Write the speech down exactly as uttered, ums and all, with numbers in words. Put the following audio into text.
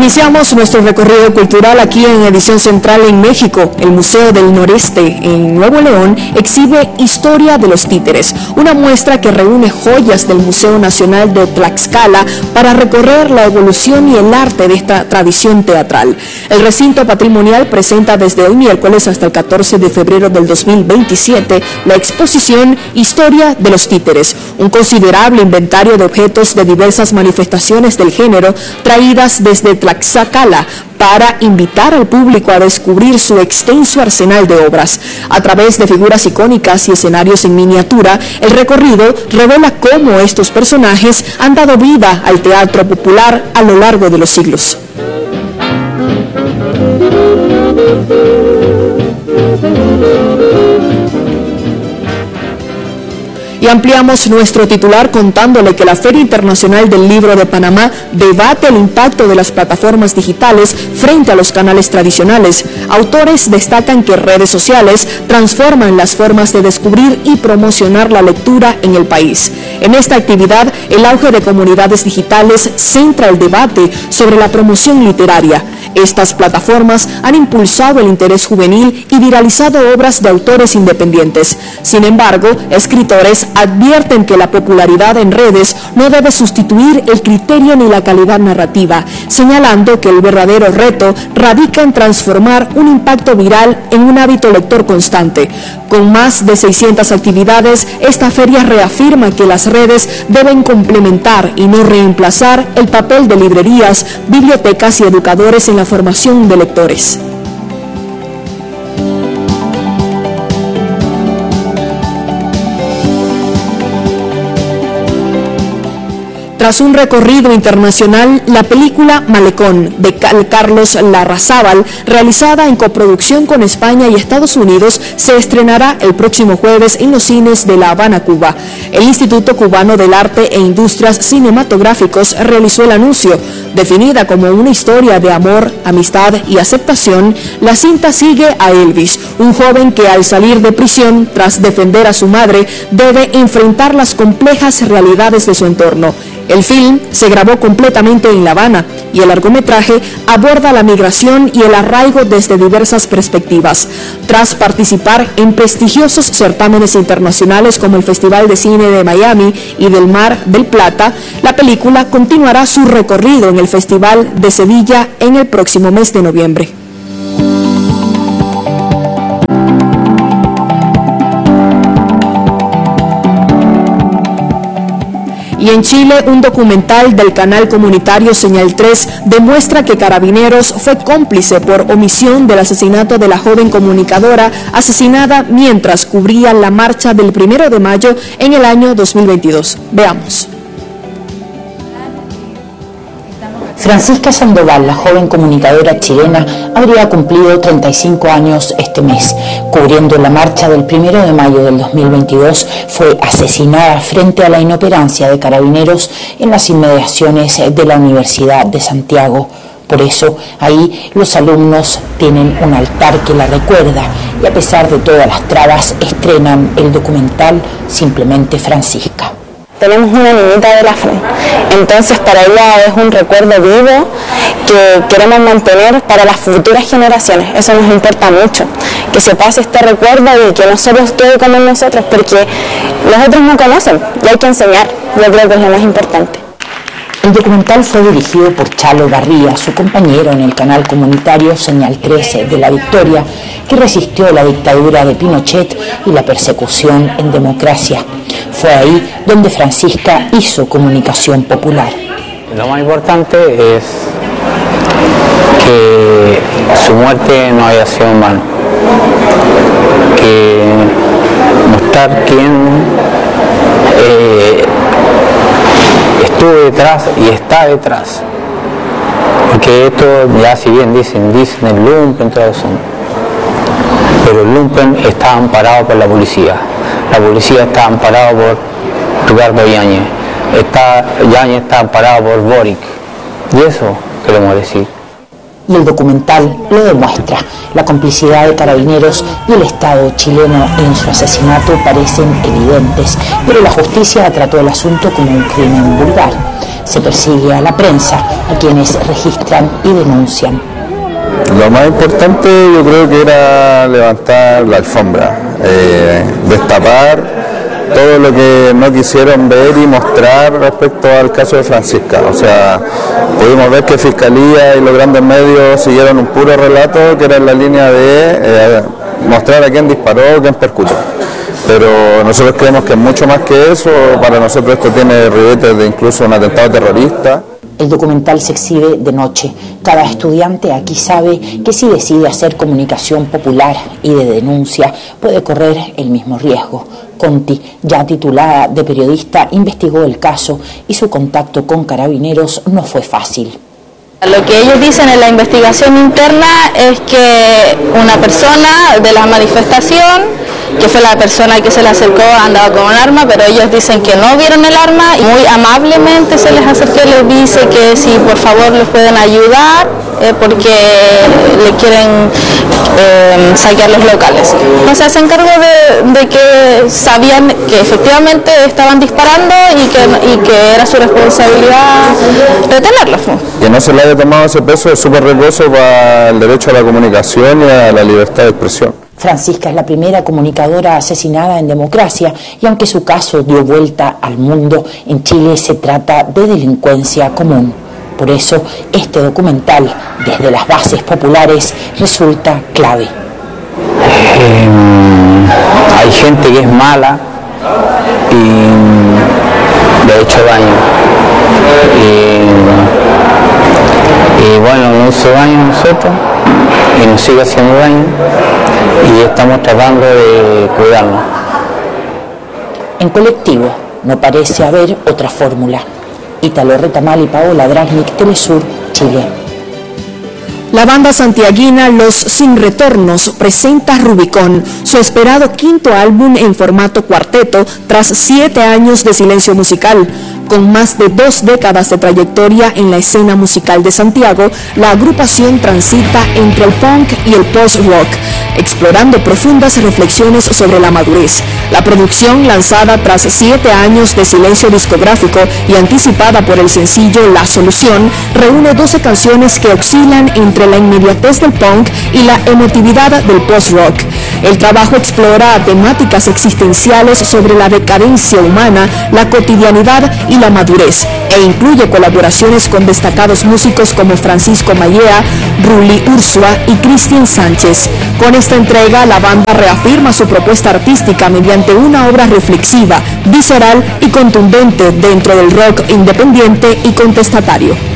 Iniciamos nuestro recorrido cultural aquí en Edición Central en México. El Museo del Noreste en Nuevo León exhibe Historia de los Títeres, una muestra que reúne joyas del Museo Nacional de Tlaxcala para recorrer la evolución y el arte de esta tradición teatral. El recinto patrimonial presenta desde hoy miércoles hasta el catorce de febrero del dos mil veintisiete la exposición Historia de los Títeres, un considerable inventario de objetos de diversas manifestaciones del género traídas desde Tlaxcala para invitar al público a descubrir su extenso arsenal de obras. A través de figuras icónicas y escenarios en miniatura, el recorrido revela cómo estos personajes han dado vida al teatro popular a lo largo de los siglos. Y ampliamos nuestro titular contándole que la Feria Internacional del Libro de Panamá debate el impacto de las plataformas digitales frente a los canales tradicionales. Autores destacan que redes sociales transforman las formas de descubrir y promocionar la lectura en el país. En esta actividad, el auge de comunidades digitales centra el debate sobre la promoción literaria. Estas plataformas han impulsado el interés juvenil y viralizado obras de autores independientes. Sin embargo, escritores advierten que la popularidad en redes no debe sustituir el criterio ni la calidad narrativa, señalando que el verdadero reto radica en transformar un impacto viral en un hábito lector constante. Con más de seiscientas actividades, esta feria reafirma que las redes deben complementar y no reemplazar el papel de librerías, bibliotecas y educadores en la formación de lectores. Tras un recorrido internacional, la película Malecón, de Carlos Larrazábal, realizada en coproducción con España y Estados Unidos, se estrenará el próximo jueves en los cines de La Habana, Cuba. El Instituto Cubano del Arte e Industrias Cinematográficos realizó el anuncio. Definida como una historia de amor, amistad y aceptación, la cinta sigue a Elvis, un joven que al salir de prisión tras defender a su madre, debe enfrentar las complejas realidades de su entorno. El film se grabó completamente en La Habana y el largometraje aborda la migración y el arraigo desde diversas perspectivas. Tras participar en prestigiosos certámenes internacionales como el Festival de Cine de Miami y del Mar del Plata, la película continuará su recorrido en el Festival de Sevilla en el próximo mes de noviembre. Y en Chile, un documental del canal comunitario Señal tres demuestra que Carabineros fue cómplice por omisión del asesinato de la joven comunicadora asesinada mientras cubría la marcha del primero de mayo en el año dos mil veintidós. Veamos. Francisca Sandoval, la joven comunicadora chilena, habría cumplido treinta y cinco años este mes. Cubriendo la marcha del primero de mayo del dos mil veintidós, fue asesinada frente a la inoperancia de Carabineros en las inmediaciones de la Universidad de Santiago. Por eso, ahí los alumnos tienen un altar que la recuerda y a pesar de todas las trabas, estrenan el documental Simplemente Francisca. Tenemos una niñita de la F R E, entonces para ella es un recuerdo vivo que queremos mantener para las futuras generaciones. Eso nos importa mucho, que se pase este recuerdo y que nosotros quede como nosotros, porque los otros no conocen y hay que enseñar. Yo creo que es lo más importante. El documental fue dirigido por Chalo Barría, su compañero en el canal comunitario Señal trece de La Victoria, que resistió la dictadura de Pinochet y la persecución en democracia. Fue ahí donde Francisca hizo comunicación popular. Lo más importante es que su muerte no haya sido en vano, que mostrar quién eh, estuvo detrás y está detrás, porque esto ya si bien dicen, dicen el lumpen, todo eso, pero el lumpen está amparado por la policía. La policía está amparada por Ricardo Yáñez, está, Yáñez está amparado por Boric, y eso queremos decir. Y el documental lo demuestra. La complicidad de Carabineros y el Estado chileno en su asesinato parecen evidentes, pero la justicia trató el asunto como un crimen vulgar. Se persigue a la prensa, a quienes registran y denuncian. Lo más importante yo creo que era levantar la alfombra, eh, destapar todo lo que no quisieron ver y mostrar respecto al caso de Francisca. O sea, pudimos ver que Fiscalía y los grandes medios siguieron un puro relato que era en la línea de eh, mostrar a quién disparó, quién percutó. Pero nosotros creemos que es mucho más que eso. Para nosotros esto tiene ribetes de incluso un atentado terrorista. El documental se exhibe de noche. Cada estudiante aquí sabe que si decide hacer comunicación popular y de denuncia, puede correr el mismo riesgo. Conti, ya titulada de periodista, investigó el caso y su contacto con Carabineros no fue fácil. Lo que ellos dicen en la investigación interna es que una persona de la manifestación, que fue la persona que se le acercó, andaba con un arma, pero ellos dicen que no vieron el arma y muy amablemente se les acercó y les dice que si por favor les pueden ayudar eh, porque le quieren eh, saquear los locales. No se hacen cargo de, de que sabían que efectivamente estaban disparando y que, y que era su responsabilidad detenerlos. Que no se le haya tomado ese peso es súper riesgoso para el derecho a la comunicación y a la libertad de expresión. Francisca es la primera comunicadora asesinada en democracia y aunque su caso dio vuelta al mundo, en Chile se trata de delincuencia común. Por eso este documental, desde las bases populares, resulta clave. Eh, hay gente que es mala y le ha hecho daño. Y, y bueno, nos hizo daño a nosotros y nos sigue haciendo daño y estamos tratando de cuidarnos. En colectivo no parece haber otra fórmula. Ítalo Retamal y Paola Dragnik, Telesur, Chile. La banda santiaguina Los Sin Retornos presenta Rubicón, su esperado quinto álbum en formato cuarteto tras siete años de silencio musical. Con más de dos décadas de trayectoria en la escena musical de Santiago, la agrupación transita entre el punk y el post-rock, explorando profundas reflexiones sobre la madurez. La producción, lanzada tras siete años de silencio discográfico y anticipada por el sencillo La Solución, reúne doce canciones que oscilan entre la inmediatez del punk y la emotividad del post-rock. El trabajo explora temáticas existenciales sobre la decadencia humana, la cotidianidad y la madurez, e incluye colaboraciones con destacados músicos como Francisco Mallea, Ruli Ursua y Cristian Sánchez. Con esta entrega, la banda reafirma su propuesta artística mediante una obra reflexiva, visceral y contundente dentro del rock independiente y contestatario.